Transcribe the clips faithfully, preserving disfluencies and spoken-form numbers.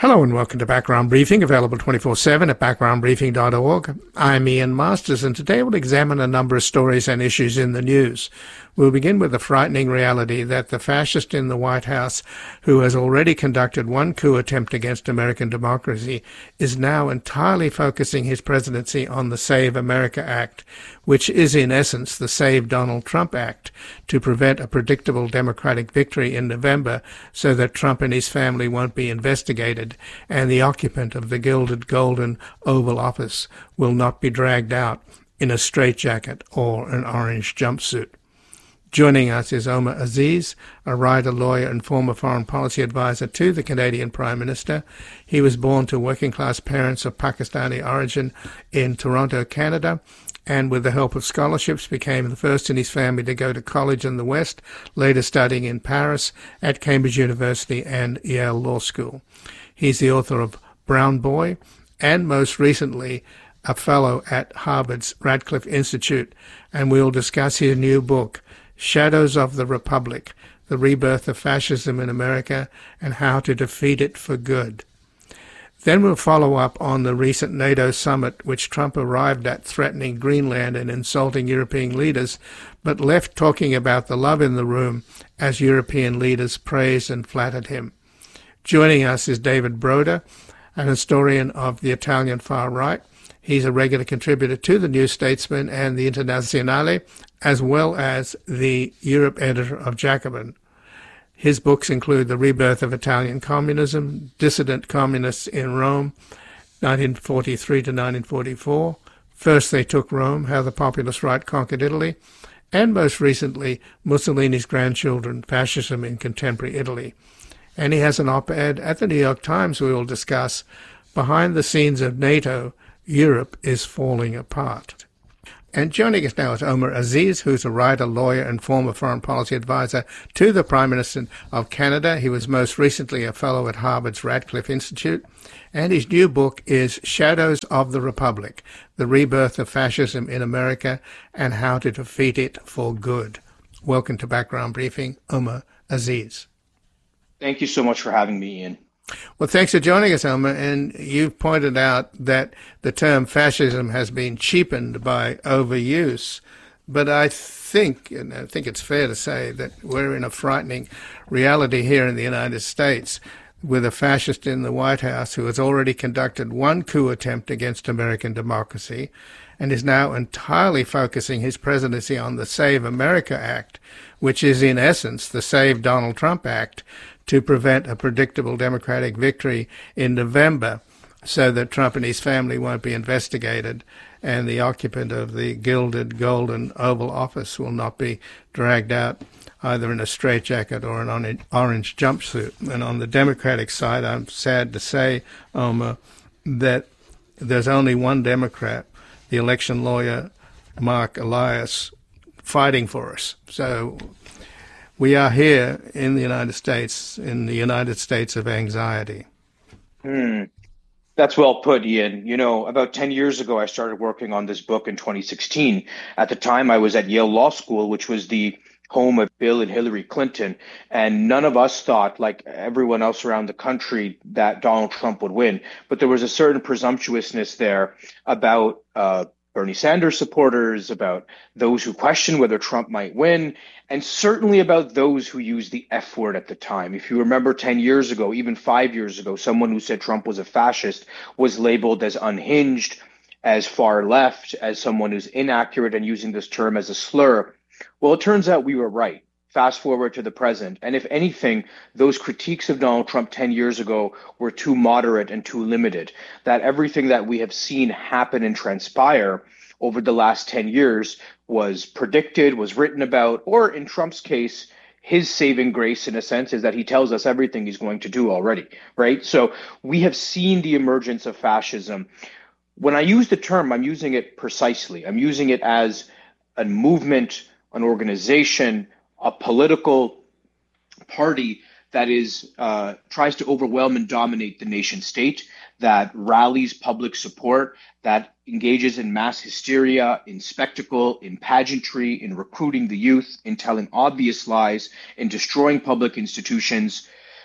Hello and welcome to Background Briefing, available twenty-four seven at background briefing dot org. I'm Ian Masters, and today we'll examine a number of stories and issues in the news. We'll begin with the frightening reality that the fascist in the White House, who has already conducted one coup attempt against American democracy, is now entirely focusing his presidency on the Save America Act, which is in essence the Save Donald Trump Act, to prevent a predictable Democratic victory in November so that Trump and his family won't be investigated and the occupant of the gilded golden Oval Office will not be dragged out in a straitjacket or an orange jumpsuit. Joining us is Omar Aziz, a writer, lawyer, and former foreign policy advisor to the Canadian Prime Minister. He was born to working-class parents of Pakistani origin in Toronto, Canada, and with the help of scholarships became the first in his family to go to college in the West, later studying in Paris at Cambridge University and Yale Law School. He's the author of Brown Boy, and most recently a fellow at Harvard's Radcliffe Institute, and we'll discuss his new book, Shadows of the Republic, The Rebirth of Fascism in America and How to Defeat It for Good. Then we'll follow up on the recent NATO summit, which Trump arrived at threatening Greenland and insulting European leaders, but left talking about the love in the room as European leaders praised and flattered him. Joining us is David Broder, an historian of the Italian far right. He's a regular contributor to the New Statesman and the Internazionale, as well as the Europe editor of Jacobin. His books include The Rebirth of Italian Communism, Dissident Communists in Rome, nineteen forty-three to nineteen forty-four, First They Took Rome, How the Populist Right Conquered Italy, and most recently, Mussolini's Grandchildren, Fascism in Contemporary Italy. And he has an op-ed at the New York Times we will discuss, Behind the Scenes of NATO, Europe is Falling Apart. And joining us now is Omar Aziz, who's a writer, lawyer, and former foreign policy advisor to the Prime Minister of Canada. He was most recently a fellow at Harvard's Radcliffe Institute. And his new book is Shadows of the Republic, The Rebirth of Fascism in America and How to Defeat It for Good. Welcome to Background Briefing, Omar Aziz. Thank you so much for having me, Ian. Well, thanks for joining us, Omar. And you've pointed out that the term fascism has been cheapened by overuse. But I think, and I think it's fair to say that we're in a frightening reality here in the United States with a fascist in the White House who has already conducted one coup attempt against American democracy and is now entirely focusing his presidency on the Save America Act, which is in essence the Save Donald Trump Act, to prevent a predictable Democratic victory in November so that Trump and his family won't be investigated and the occupant of the gilded golden Oval Office will not be dragged out either in a straitjacket or an orange jumpsuit. And on the Democratic side, I'm sad to say, Omar, that there's only one Democrat, the election lawyer Mark Elias, fighting for us. So we are here in the United States, in the United States of anxiety. Hmm. That's well put, Ian. You know, about ten years ago, I started working on this book in twenty sixteen. At the time, I was at Yale Law School, which was the home of Bill and Hillary Clinton. And none of us thought, like everyone else around the country, that Donald Trump would win. But there was a certain presumptuousness there about uh, Bernie Sanders supporters, about those who question whether Trump might win, and certainly about those who used the F word at the time. If you remember ten years ago, even five years ago, someone who said Trump was a fascist was labeled as unhinged, as far left, as someone who's inaccurate and using this term as a slur. Well, it turns out we were right. Fast forward to the present. And if anything, those critiques of Donald Trump ten years ago were too moderate and too limited, that everything that we have seen happen and transpire over the last ten years was predicted, was written about, or in Trump's case, his saving grace in a sense is that he tells us everything he's going to do already, right? So we have seen the emergence of fascism. When I use the term, I'm using it precisely. I'm using it as a movement, an organization, a political party that is uh, tries to overwhelm and dominate the nation state, that rallies public support, that engages in mass hysteria, in spectacle, in pageantry, in recruiting the youth, in telling obvious lies, in destroying public institutions.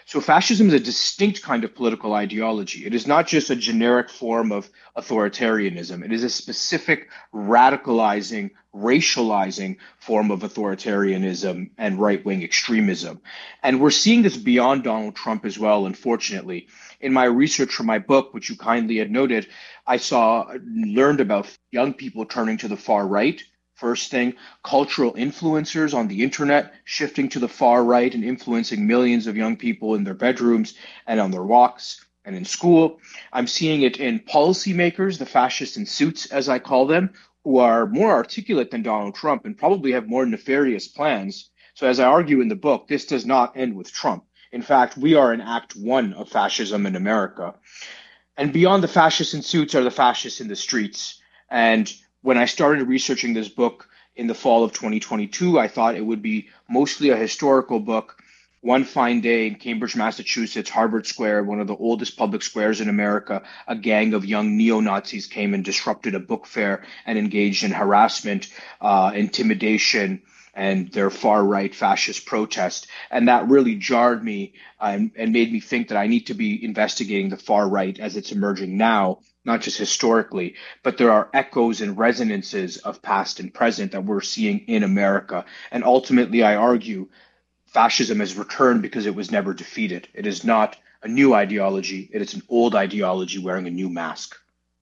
So fascism is a distinct kind of political ideology. It is not just a generic form of authoritarianism. It is a specific radicalizing, racializing form of authoritarianism and right-wing extremism. And we're seeing this beyond Donald Trump as well, unfortunately. In my research for my book, which you kindly had noted, I saw, learned about young people turning to the far right. First thing, cultural influencers on the internet shifting to the far right and influencing millions of young people in their bedrooms and on their walks and in school. I'm seeing it in policymakers, the fascists in suits, as I call them, who are more articulate than Donald Trump and probably have more nefarious plans. So as I argue in the book, this does not end with Trump. In fact, we are in act one of fascism in America. And beyond the fascists in suits are the fascists in the streets. And when I started researching this book in the fall of twenty twenty-two, I thought it would be mostly a historical book. One fine day in Cambridge, Massachusetts, Harvard Square, one of the oldest public squares in America, a gang of young neo-Nazis came and disrupted a book fair and engaged in harassment, uh, intimidation, and their far-right fascist protest. And that really jarred me uh, and, and made me think that I need to be investigating the far right as it's emerging now, not just historically, but there are echoes and resonances of past and present that we're seeing in America. And ultimately, I argue, fascism has returned because it was never defeated. It is not a new ideology. It is an old ideology wearing a new mask.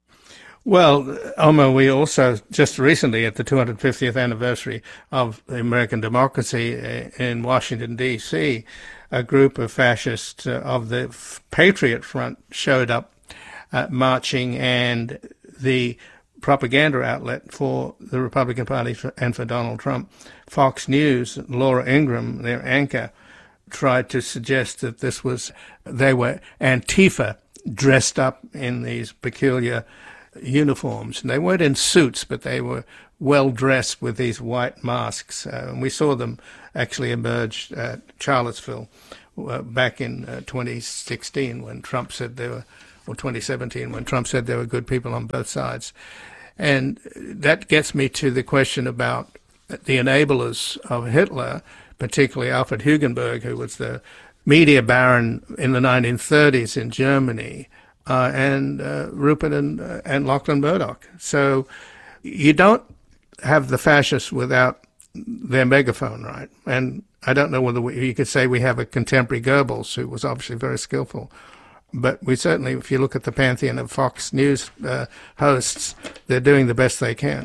Well, Omar, we also just recently at the two hundred fiftieth anniversary of the American democracy in Washington, D C, a group of fascists of the Patriot Front showed up uh, marching, and the propaganda outlet for the Republican Party and for Donald Trump, Fox News, Laura Ingraham, their anchor, tried to suggest that this was, they were Antifa dressed up in these peculiar uniforms. And they weren't in suits, but they were well dressed with these white masks. Uh, and we saw them actually emerge at Charlottesville uh, back in uh, twenty sixteen when Trump said there were, or twenty seventeen when Trump said there were good people on both sides. And that gets me to the question about the enablers of Hitler, particularly Alfred Hugenberg, who was the media baron in the nineteen thirties in Germany, uh, and uh, Rupert and, uh, and Lachlan Murdoch. So you don't have the fascists without their megaphone, right? And I don't know whether we, you could say we have a contemporary Goebbels, who was obviously very skillful. But we certainly, if you look at the pantheon of Fox News uh, hosts, they're doing the best they can.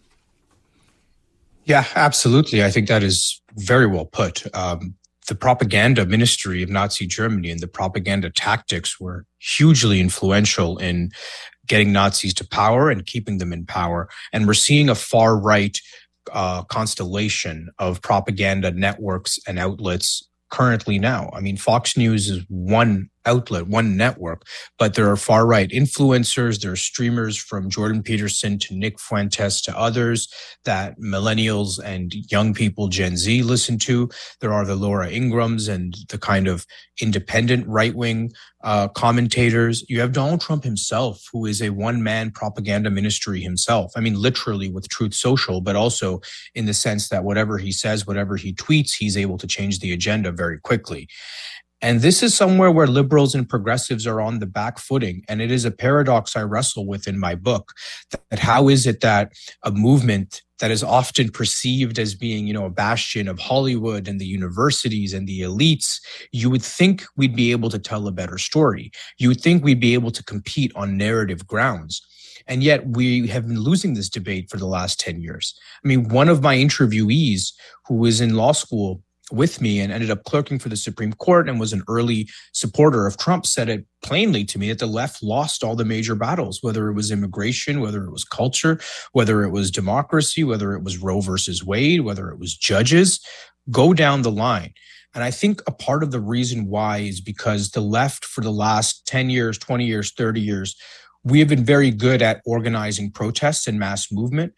Yeah, absolutely. I think that is very well put. Um, the propaganda ministry of Nazi Germany and the propaganda tactics were hugely influential in getting Nazis to power and keeping them in power. And we're seeing a far right uh, constellation of propaganda networks and outlets currently now. I mean, Fox News is one outlet, one network, but there are far-right influencers, there are streamers from Jordan Peterson to Nick Fuentes to others that millennials and young people, Gen Z, listen to. There are the Laura Ingrams and the kind of independent right-wing uh, commentators. You have Donald Trump himself, who is a one-man propaganda ministry himself. I mean, literally with Truth Social, but also in the sense that whatever he says, whatever he tweets, he's able to change the agenda very quickly. And this is somewhere where liberals and progressives are on the back footing. And it is a paradox I wrestle with in my book, that how is it that a movement that is often perceived as being, you know, a bastion of Hollywood and the universities and the elites, you would think we'd be able to tell a better story. You would think we'd be able to compete on narrative grounds. And yet we have been losing this debate for the last ten years. I mean, one of my interviewees who was in law school with me and ended up clerking for the Supreme Court and was an early supporter of Trump said it plainly to me that the left lost all the major battles, whether it was immigration, whether it was culture, whether it was democracy, whether it was Roe versus Wade, whether it was judges, go down the line. And I think a part of the reason why is because the left for the last ten years, twenty years, thirty years, we have been very good at organizing protests and mass movement,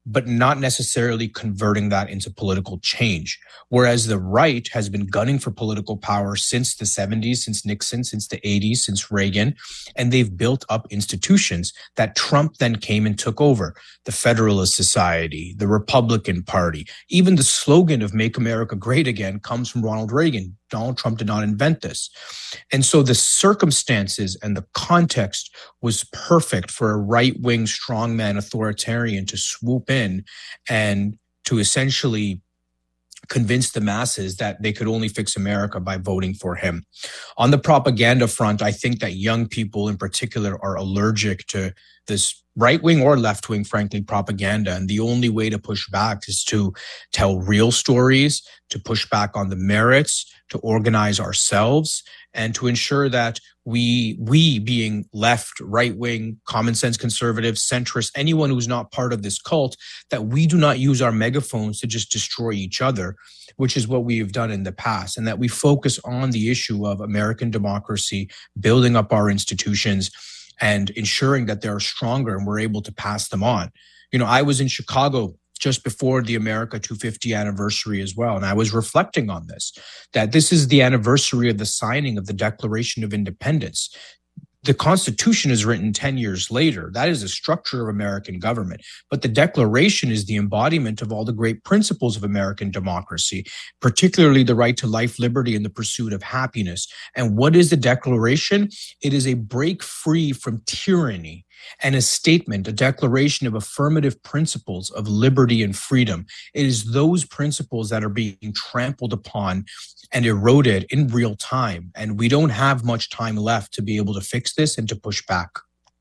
but not necessarily converting that into political change. Whereas the right has been gunning for political power since the seventies, since Nixon, since the eighties, since Reagan, and they've built up institutions that Trump then came and took over. The Federalist Society, the Republican Party, even the slogan of Make America Great Again comes from Ronald Reagan. Donald Trump did not invent this. And so the circumstances and the context was perfect for a right-wing strongman authoritarian to swoop in and to essentially convince the masses that they could only fix America by voting for him. On the propaganda front, I think that young people in particular are allergic to this right-wing or left-wing, frankly, propaganda. And the only way to push back is to tell real stories, to push back on the merits, to organize ourselves, and to ensure that we, we being left, right-wing, common sense conservatives, centrists, anyone who's not part of this cult, that we do not use our megaphones to just destroy each other, which is what we have done in the past, and that we focus on the issue of American democracy, building up our institutions, and ensuring that they're stronger and we're able to pass them on. You know, I was in Chicago just before the America two hundred fifty anniversary as well. And I was reflecting on this, that this is the anniversary of the signing of the Declaration of Independence. The Constitution is written ten years later. That is the structure of American government. But the Declaration is the embodiment of all the great principles of American democracy, particularly the right to life, liberty, and the pursuit of happiness. And what is the Declaration? It is a break free from tyranny and a statement, a declaration of affirmative principles of liberty and freedom. It is those principles that are being trampled upon and eroded in real time. And we don't have much time left to be able to fix this and to push back.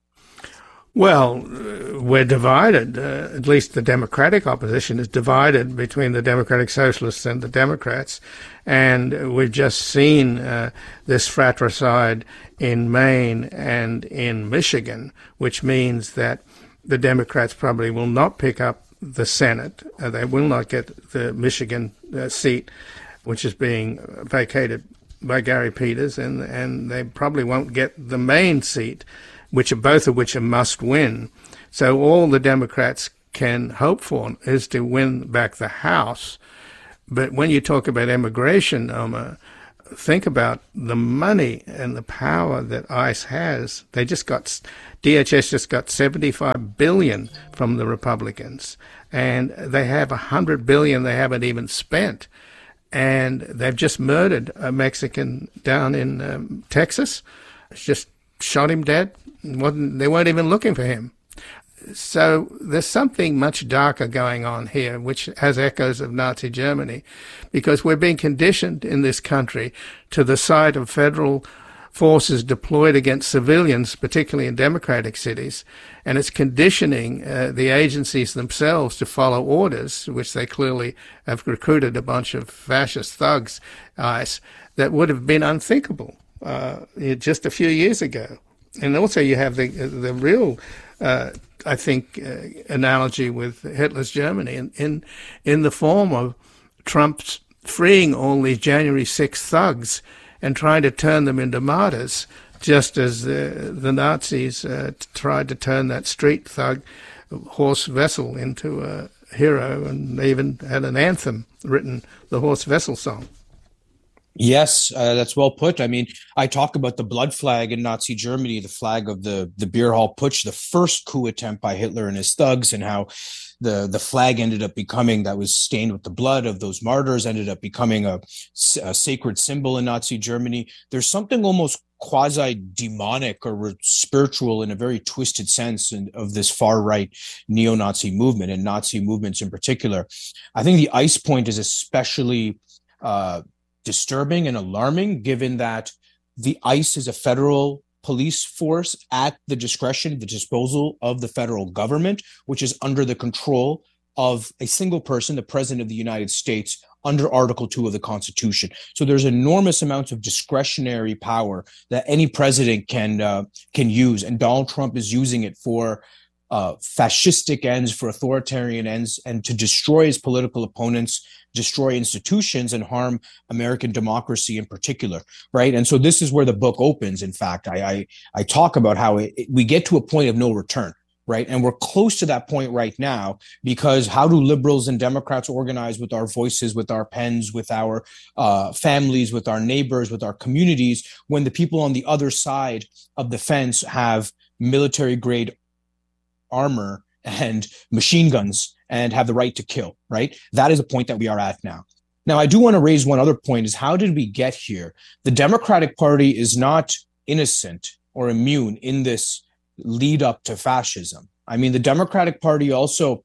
Well, we're divided. Uh, at least the Democratic opposition is divided between the Democratic Socialists and the Democrats. And we've just seen uh, this fratricide in Maine and in Michigan, which means that the Democrats probably will not pick up the Senate. Uh, they will not get the Michigan uh, seat, which is being vacated by Gary Peters, and, and they probably won't get the Maine seat, which are both of which are must win. So all the Democrats can hope for is to win back the House. But when you talk about immigration, Omar, think about the money and the power that ICE has. They just got, D H S just got seventy-five billion dollars from the Republicans, and they have one hundred billion dollars they haven't even spent. And they've just murdered a Mexican down in um, Texas. Just shot him dead. Wasn't, they weren't even looking for him. So there's something much darker going on here, which has echoes of Nazi Germany, because we're being conditioned in this country to the sight of federal forces deployed against civilians, particularly in democratic cities, and it's conditioning uh, the agencies themselves to follow orders, which they clearly have recruited a bunch of fascist thugs, ICE, that would have been unthinkable uh, just a few years ago. And also you have the the real, uh, I think, uh, analogy with Hitler's Germany in, in in the form of Trump's freeing all these January sixth thugs and trying to turn them into martyrs, just as uh, the Nazis uh, tried to turn that street thug, Horst Wessel, into a hero, and they even had an anthem written, the Horst Wessel song. Yes, uh, that's well put. I mean, I talk about the blood flag in Nazi Germany, the flag of the, the beer hall putsch, the first coup attempt by Hitler and his thugs, and how the, the flag ended up becoming, that was stained with the blood of those martyrs, ended up becoming a, a sacred symbol in Nazi Germany. There's something almost quasi-demonic or spiritual in a very twisted sense in, of this far-right neo-Nazi movement, and Nazi movements in particular. I think the ICE point is especially uh, disturbing and alarming, given that the ICE is a federal police force at the discretion, the disposal of the federal government, which is under the control of a single person, the President of the United States, under Article two of the Constitution. So there's enormous amounts of discretionary power that any president can uh, can use, and Donald Trump is using it for uh, fascistic ends, for authoritarian ends, and to destroy his political opponents, destroy institutions, and harm American democracy in particular, right? And so this is where the book opens. In fact, I I, I talk about how it, it, we get to a point of no return. right? And we're close to that point right now, because how do liberals and Democrats organize with our voices, with our pens, with our uh, families, with our neighbors, with our communities, when the people on the other side of the fence have military grade armor and machine guns and have the right to kill, right? That is a point that we are at now. Now, I do want to raise one other point, is how did we get here? The Democratic Party is not innocent or immune in this lead up to fascism. I mean, the Democratic Party also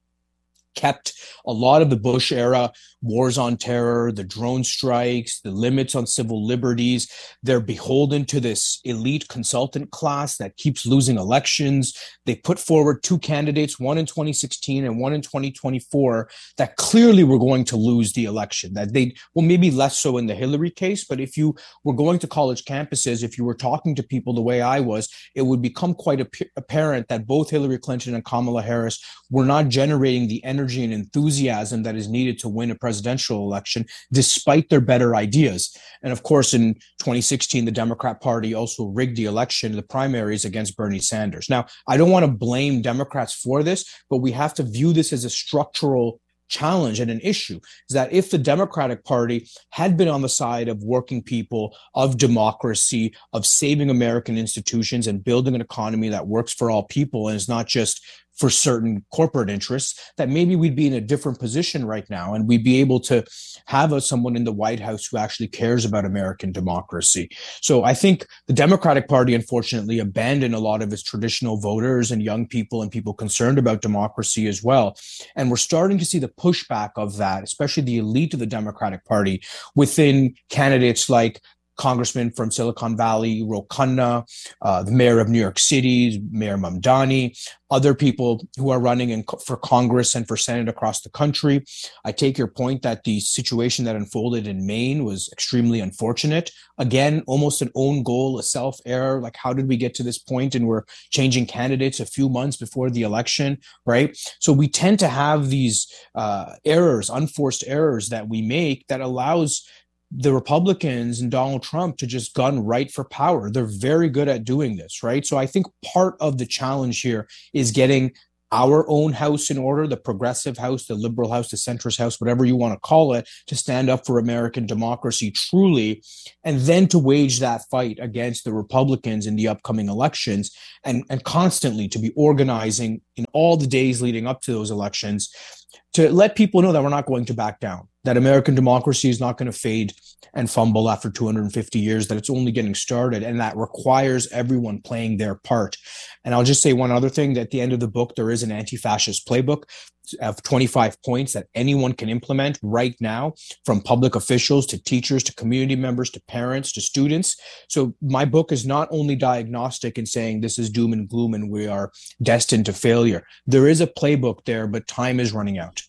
kept a lot of the Bush era wars on terror, the drone strikes, the limits on civil liberties. They're beholden to this elite consultant class that keeps losing elections. They put forward two candidates, one in twenty sixteen and one in twenty twenty-four, that clearly were going to lose the election. That they, well, maybe less so in the Hillary case, but if you were going to college campuses, if you were talking to people the way I was, it would become quite ap- apparent that both Hillary Clinton and Kamala Harris were not generating the energy and enthusiasm that is needed to win a presidential election, despite their better ideas. And of course, in twenty sixteen, the Democrat Party also rigged the election, the primaries, against Bernie Sanders. Now, I don't want to blame Democrats for this, but we have to view this as a structural challenge and an issue, is that if the Democratic Party had been on the side of working people, of democracy, of saving American institutions and building an economy that works for all people and is not just for certain corporate interests, that maybe we'd be in a different position right now, and we'd be able to have a, someone in the White House who actually cares about American democracy. So I think the Democratic Party, unfortunately, abandoned a lot of its traditional voters and young people and people concerned about democracy as well. And we're starting to see the pushback of that, especially the elite of the Democratic Party, within candidates like Congressman from Silicon Valley, Ro Khanna, uh, the mayor of New York City, Mayor Mamdani, other people who are running in, for Congress and for Senate across the country. I take your point that the situation that unfolded in Maine was extremely unfortunate. Again, almost an own goal, a self-error. Like, how did we get to this point? And we're changing candidates a few months before the election, right? So we tend to have these uh, errors, unforced errors that we make that allows the Republicans and Donald Trump to just gun right for power. They're very good at doing this, right? So I think part of the challenge here is getting our own house in order, the progressive house, the liberal house, the centrist house, whatever you want to call it, to stand up for American democracy truly, and then to wage that fight against the Republicans in the upcoming elections, and, and constantly to be organizing in all the days leading up to those elections to let people know that we're not going to back down, that American democracy is not going to fade and fumble after two hundred fifty years, that it's only getting started, and that requires everyone playing their part. And I'll just say one other thing, that at the end of the book, there is an anti-fascist playbook of twenty-five points that anyone can implement right now, from public officials to teachers to community members to parents to students. So my book is not only diagnostic in saying this is doom and gloom and we are destined to failure. There is a playbook there, but time is running out.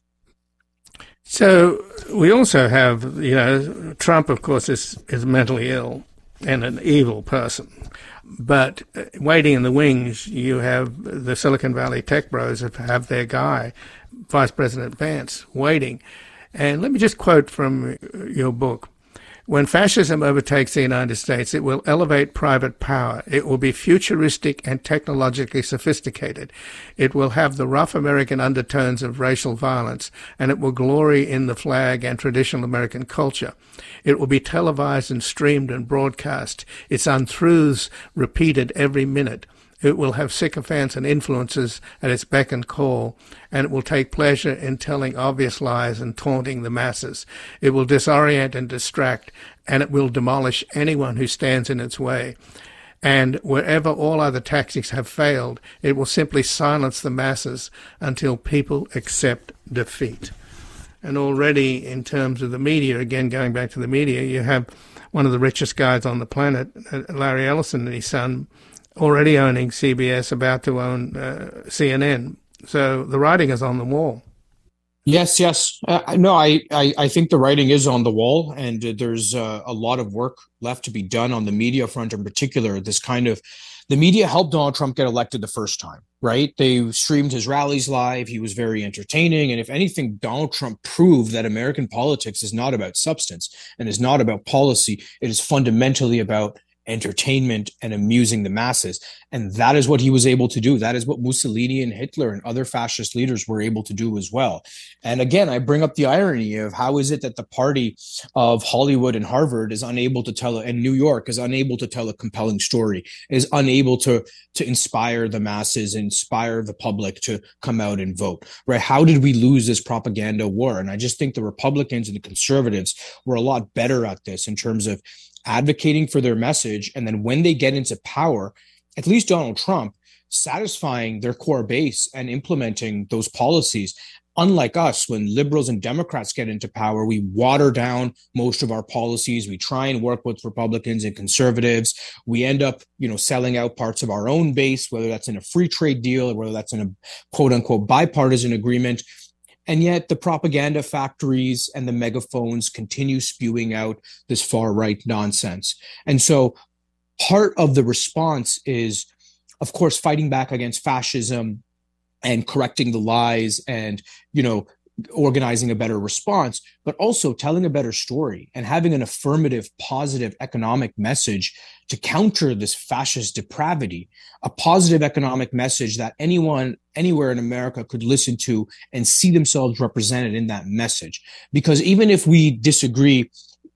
So we also have, you know, Trump, of course, is, is mentally ill and an evil person. But waiting in the wings, you have the Silicon Valley tech bros that have their guy, Vice President Vance, waiting. And let me just quote from your book. When fascism overtakes the United States, it will elevate private power. It will be futuristic and technologically sophisticated. It will have the rough American undertones of racial violence, and it will glory in the flag and traditional American culture. It will be televised and streamed and broadcast, its untruths repeated every minute. It will have sycophants and influencers at its beck and call, and it will take pleasure in telling obvious lies and taunting the masses. It will disorient and distract, and it will demolish anyone who stands in its way. And wherever all other tactics have failed, it will simply silence the masses until people accept defeat. And already in terms of the media, again going back to the media, you have one of the richest guys on the planet, Larry Ellison and his son, already owning C B S, about to own uh, C N N. So the writing is on the wall. Yes, yes. Uh, no, I, I, I think the writing is on the wall, and uh, there's uh, a lot of work left to be done on the media front in particular. This kind of, the media helped Donald Trump get elected the first time, right? They streamed his rallies live. He was very entertaining. And if anything, Donald Trump proved that American politics is not about substance and is not about policy. It is fundamentally about entertainment, and amusing the masses. And that is what he was able to do. That is what Mussolini and Hitler and other fascist leaders were able to do as well. And again, I bring up the irony of how is it that the party of Hollywood and Harvard is unable to tell, and New York is unable to tell a compelling story, is unable to, to inspire the masses, inspire the public to come out and vote, right? How did we lose this propaganda war? And I just think the Republicans and the conservatives were a lot better at this in terms of advocating for their message. And then when they get into power, at least Donald Trump, satisfying their core base and implementing those policies. Unlike us, when liberals and Democrats get into power, we water down most of our policies. We try and work with Republicans and conservatives. We end up, you know, selling out parts of our own base, whether that's in a free trade deal or whether that's in a quote unquote bipartisan agreement. And yet the propaganda factories and the megaphones continue spewing out this far-right nonsense. And so part of the response is, of course, fighting back against fascism and correcting the lies and, you know, organizing a better response, but also telling a better story and having an affirmative, positive economic message to counter this fascist depravity, a positive economic message that anyone anywhere in America could listen to and see themselves represented in that message. Because even if we disagree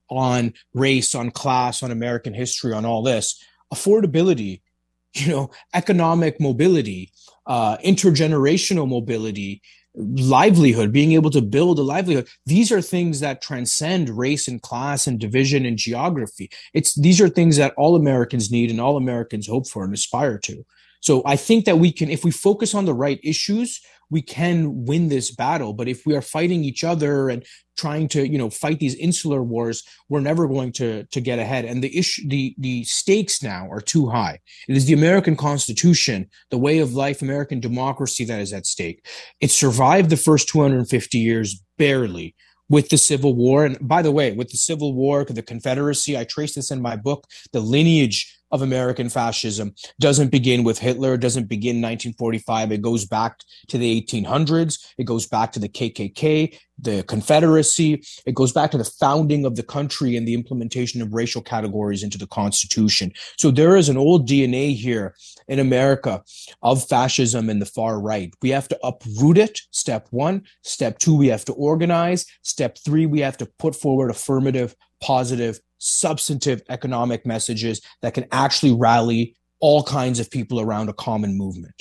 on race, on class, on American history, on all this, affordability, you know, economic mobility, uh, intergenerational mobility, livelihood, being able to build a livelihood. These are things that transcend race and class and division and geography. It's these are things that all Americans need and all Americans hope for and aspire to. So I think that we can, if we focus on the right issues, we can win this battle. But if we are fighting each other and trying to, you know, fight these insular wars, we're never going to, to get ahead. And the issue, the, the stakes now are too high. It is the American Constitution, the way of life, American democracy that is at stake. It survived the first two hundred fifty years barely with the Civil War. And by the way, with the Civil War, the Confederacy, I trace this in my book, the lineage of American fascism doesn't begin with Hitler, doesn't begin in nineteen forty-five. It goes back to the eighteen hundreds. It goes back to the K K K, the Confederacy. It goes back to the founding of the country and the implementation of racial categories into the Constitution. So there is an old D N A here in America of fascism and the far right. We have to uproot it, step one. Step two, we have to organize. Step three, we have to put forward affirmative, positive, substantive economic messages that can actually rally all kinds of people around a common movement.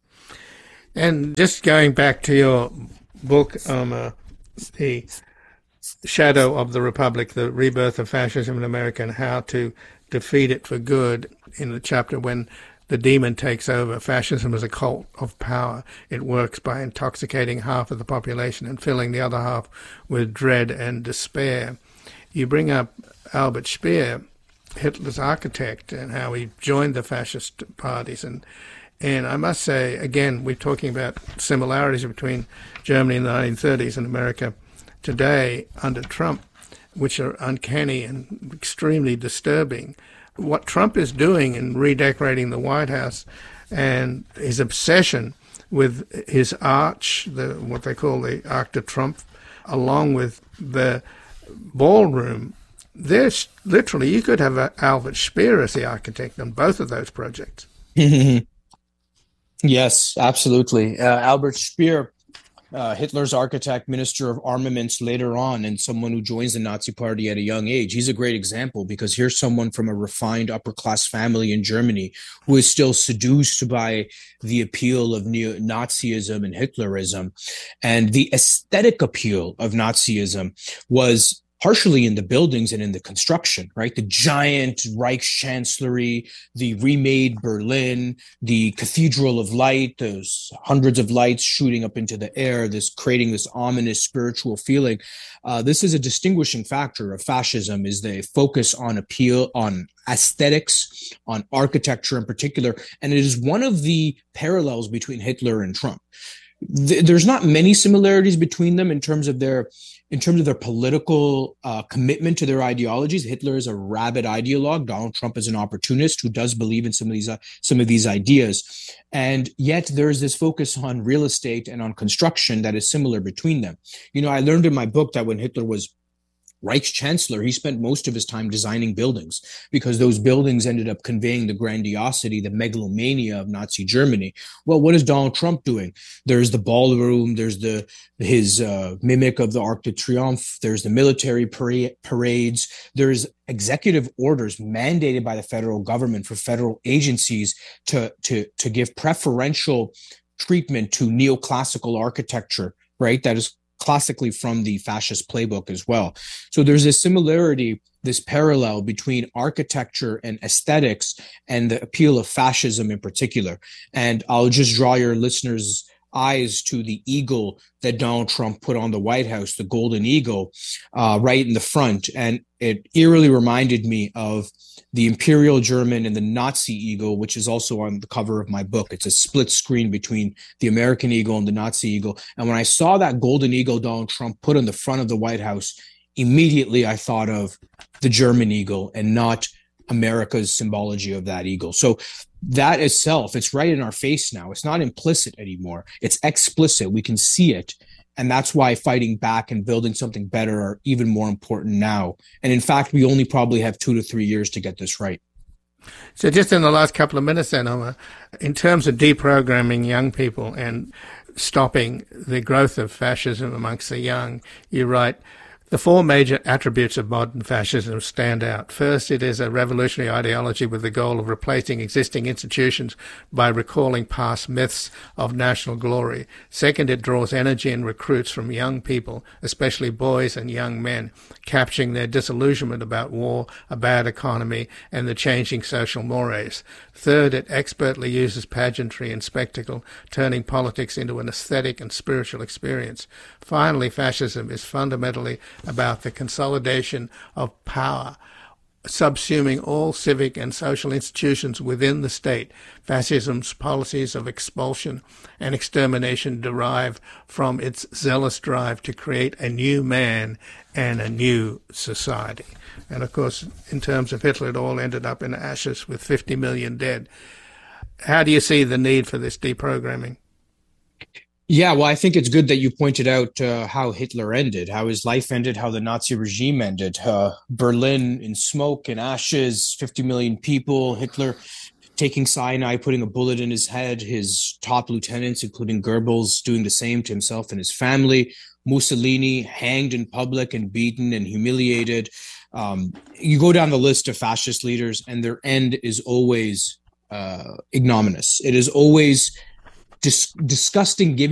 And just going back to your book, um, uh, The Shadow of the Republic, The Rebirth of Fascism in America and How to Defeat It for Good, in the chapter when the demon takes over, fascism is a cult of power. It works by intoxicating half of the population and filling the other half with dread and despair. You bring up Albert Speer, Hitler's architect, and how he joined the fascist parties. And and I must say, again, we're talking about similarities between Germany in the nineteen thirties and America today under Trump, which are uncanny and extremely disturbing. What Trump is doing in redecorating the White House and his obsession with his arch, the what they call the Arc de Triomphe, along with the ballroom, there's literally, you could have a Albert Speer as the architect on both of those projects. Yes, absolutely. Uh, Albert Speer, uh, Hitler's architect, minister of armaments later on, and someone who joins the Nazi party at a young age. He's a great example because here's someone from a refined upper class family in Germany who is still seduced by the appeal of neo-Nazism and Hitlerism. And the aesthetic appeal of Nazism was partially in the buildings and in the construction, right? The giant Reichschancellery, the remade Berlin, the Cathedral of Light, those hundreds of lights shooting up into the air, this creating this ominous spiritual feeling. Uh, this is a distinguishing factor of fascism, is the focus on appeal, on aesthetics, on architecture in particular. And it is one of the parallels between Hitler and Trump. Th- there's not many similarities between them in terms of their In terms of their political uh, commitment to their ideologies. Hitler is a rabid ideologue. Donald Trump is an opportunist who does believe in some of these uh, some of these ideas. And yet there is this focus on real estate and on construction that is similar between them. You know, I learned in my book that when Hitler was Reichschancellor, he spent most of his time designing buildings because those buildings ended up conveying the grandiosity, the megalomania of Nazi Germany. Well, what is Donald Trump doing? There's the ballroom, there's the his uh, mimic of the Arc de Triomphe, there's the military para- parades, there's executive orders mandated by the federal government for federal agencies to, to, to give preferential treatment to neoclassical architecture, right? That is classically from the fascist playbook as well. So there's a similarity, this parallel between architecture and aesthetics and the appeal of fascism in particular. And I'll just draw your listeners' eyes to the eagle that Donald Trump put on the White House, the golden eagle, uh, right in the front. And it eerily reminded me of the Imperial German and the Nazi eagle, which is also on the cover of my book. It's a split screen between the American eagle and the Nazi eagle. And when I saw that golden eagle Donald Trump put on the front of the White House, immediately I thought of the German eagle and not America's symbology of that eagle. So that itself, it's right in our face now. It's not implicit anymore. It's explicit. We can see it. And that's why fighting back and building something better are even more important now. And in fact, we only probably have two to three years to get this right. So just in the last couple of minutes then, Omar, in terms of deprogramming young people and stopping the growth of fascism amongst the young, you write, the four major attributes of modern fascism stand out. First, it is a revolutionary ideology with the goal of replacing existing institutions by recalling past myths of national glory. Second, it draws energy and recruits from young people, especially boys and young men, capturing their disillusionment about war, a bad economy, and the changing social mores. Third, it expertly uses pageantry and spectacle, turning politics into an aesthetic and spiritual experience. Finally, fascism is fundamentally about the consolidation of power, subsuming all civic and social institutions within the state. Fascism's policies of expulsion and extermination derive from its zealous drive to create a new man and a new society. And of course, in terms of Hitler, it all ended up in ashes with fifty million dead. How do you see the need for this deprogramming? Yeah, well, I think it's good that you pointed out uh, how Hitler ended, how his life ended, how the Nazi regime ended. Uh, Berlin in smoke and ashes, fifty million people, Hitler taking cyanide, putting a bullet in his head, his top lieutenants, including Goebbels, doing the same to himself and his family, Mussolini hanged in public and beaten and humiliated. Um, you go down the list of fascist leaders and their end is always uh, ignominious. It is always dis- disgusting, giving